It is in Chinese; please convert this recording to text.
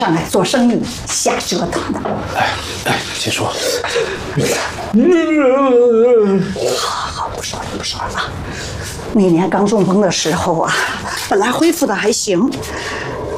上来做生意瞎折腾的。 哎，请说。 好，不说了啊。那年刚中风的时候啊，本来恢复的还行，